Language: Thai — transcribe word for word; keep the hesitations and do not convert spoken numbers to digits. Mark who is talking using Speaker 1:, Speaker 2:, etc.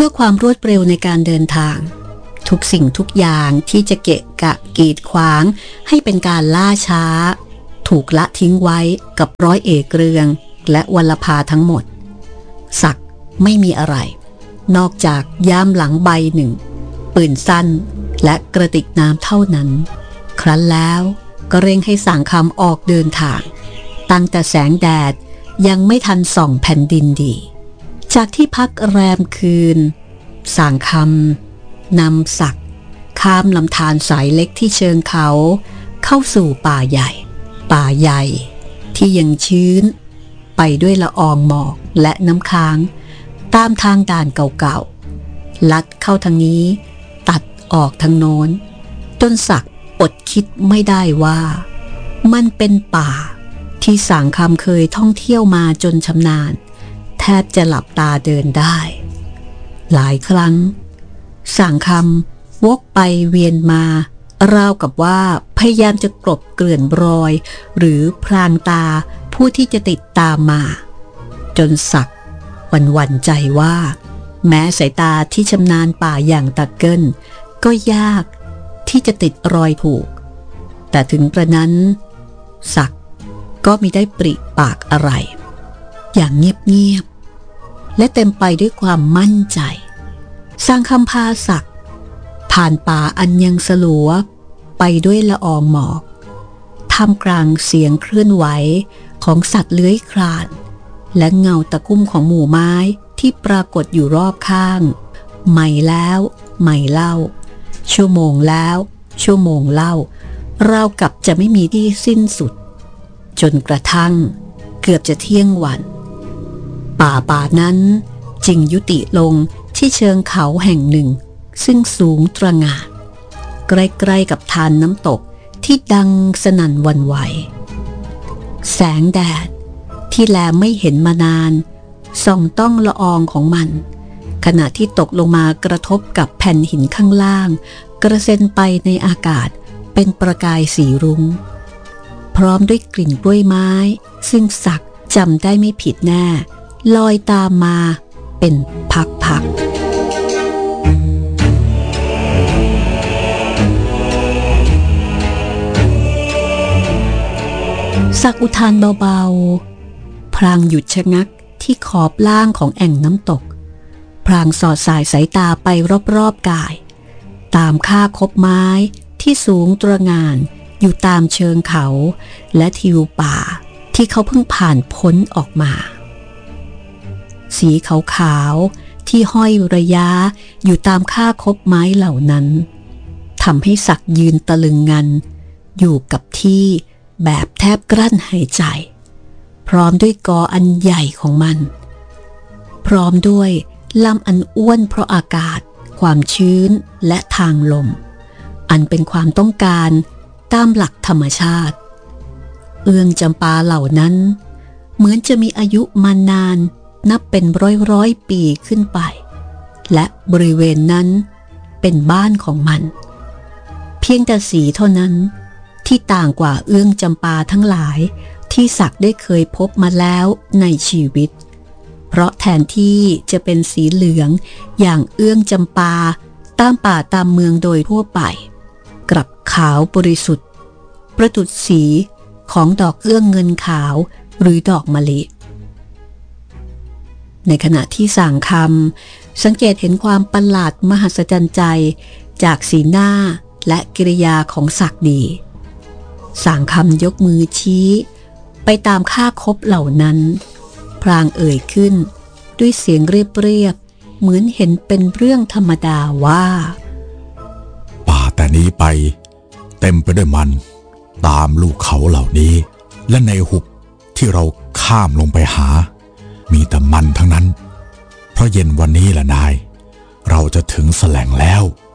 Speaker 1: พื่อความรวดเร็วในการเดินทางทุกสิ่งทุกอย่างที่จะเกะกะกีดขวางให้เป็นการล่าช้าถูกละทิ้งไว้กับร้อยเอกเรืองและวัลภาทั้งหมดศักดิ์ไม่มีอะไรนอกจากย่ามหลังใบหนึ่งปืนสั้นและกระติกน้ำเท่านั้นครั้นแล้วก็เร่งให้สางคำออกเดินทางตั้งแต่แสงแดดยังไม่ทันส่องแผ่นดินดีจากที่พักแรมคืนสางคำนำศักดิ์ข้ามลำธารสายเล็กที่เชิงเขาเข้าสู่ป่าใหญ่ป่าใหญ่ที่ยังชื้นไปด้วยละอองหมอกและน้ำค้างตามทางด่านเก่าๆลัดเข้าทางนี้ตัดออกทางโน้นจนศักดิ์อดคิดไม่ได้ว่ามันเป็นป่าที่สางคำเคยท่องเที่ยวมาจนชำนาญแทบจะหลับตาเดินได้หลายครั้งสางคำวกไปเวียนมาราวกับว่าพยายามจะกลบเกลื่อนรอยหรือพรางตาผู้ที่จะติดตามมาจนศักดิ์หวั่นๆใจว่าแม้สายตาที่ชำนาญป่าอย่างตะเกิลก็ยากที่จะติดรอยผูกแต่ถึงกระนั้นศักดิ์ก็มิได้ปริปากอะไรอย่างเงียบๆและเต็มไปด้วยความมั่นใจสร้างคำพาศักดิ์ผ่านป่าอันยังสลัวไปด้วยละอองหมอกท่ามกลางเสียงเคลื่อนไหวของสัตว์เลื้อยคลานและเงาตะคุ่มของหมู่ไม้ที่ปรากฏอยู่รอบข้างใหม่แล้วใหม่เล่าชั่วโมงแล้วชั่วโมงเล่าราวกับจะไม่มีที่สิ้นสุดจนกระทั่งเกือบจะเที่ยงวันป่าป่านั้นจึงยุติลงที่เชิงเขาแห่งหนึ่งซึ่งสูงตระหง่านใกล้ๆกับทานน้ำตกที่ดังสนั่นหวั่นไหวแสงแดดที่แลไม่เห็นมานานส่องต้องละอองของมันขณะที่ตกลงมากระทบกับแผ่นหินข้างล่างกระเซ็นไปในอากาศเป็นประกายสีรุ้งพร้อมด้วยกลิ่นกล้วยไม้ซึ่งศักดิ์จำได้ไม่ผิดแน่ลอยตามมาเป็นพักๆศักดิ์อุทานเบาๆพลางหยุดชะงักที่ขอบล่างของแอ่งน้ำตกพลางสอดสายสายตาไปรอบๆกายตามค่าคบไม้ที่สูงตระหง่านอยู่ตามเชิงเขาและทิวป่าที่เขาเพิ่งผ่านพ้นออกมาสีขาวๆที่ห้อยระยะอยู่ตามค่าคบไม้เหล่านั้นทำให้ศักดิ์ยืนตะลึงงันอยู่กับที่แบบแทบกลั้นหายใจพร้อมด้วยกออันใหญ่ของมันพร้อมด้วยลำอันอ้วนเพราะอากาศความชื้นและทางลมอันเป็นความต้องการตามหลักธรรมชาติเอื้องจำปาเหล่านั้นเหมือนจะมีอายุมานานนับเป็นร้อยร้อยปีขึ้นไปและบริเวณนั้นเป็นบ้านของมันเพียงแต่สีเท่านั้นที่ต่างกว่าเอื้องจำปาทั้งหลายที่ศักดิ์ได้เคยพบมาแล้วในชีวิตเพราะแทนที่จะเป็นสีเหลืองอย่างเอื้องจำปาตามป่าตามเมืองโดยทั่วไปกลับขาวบริสุทธิ์ประดุจสีของดอกเอื้องเงินขาวหรือดอกมะลิในขณะที่ส่างคำสังเกตเห็นความประหลาดมหัศจรรย์ใจจากสีหน้าและกิริยาของศักดิ์ดีส่างคำยกมือชี้ไปตามค่าคบเหล่านั้นพลางเอ่ยขึ้นด้วยเสียงเรียบๆเหมือนเห็นเป็นเรื่องธรรมดาว่า
Speaker 2: ป่าแต่นี้ไปเต็มไปด้วยมันตามลูกเขาเหล่านี้และในหุบที่เราข้ามลงไปหามีแต่มันทั้งนั้นเพราะเย็นวันนี้แหละนายเราจะถึงแสลงแล้ว